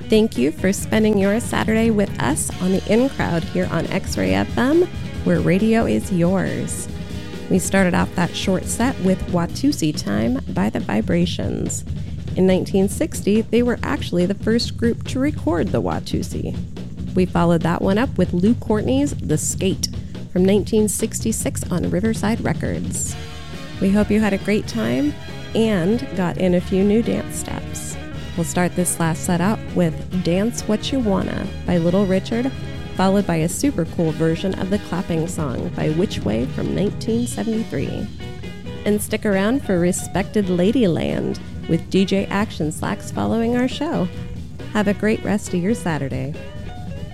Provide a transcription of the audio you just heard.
Thank you for spending your Saturday with us on the In Crowd here on X-Ray FM, where radio is yours. We started off that short set with Watusi Time by The Vibrations. In 1960, they were actually the first group to record the Watusi. We followed that one up with Lou Courtney's The Skate from 1966 on Riverside Records. We hope you had a great time and got in a few new dance steps. We'll start this last set out with Dance What You Wanna by Little Richard, followed by a super cool version of the Clapping Song by Which Way from 1973. And stick around for Respected Ladyland with DJ Action Slacks following our show. Have a great rest of your Saturday.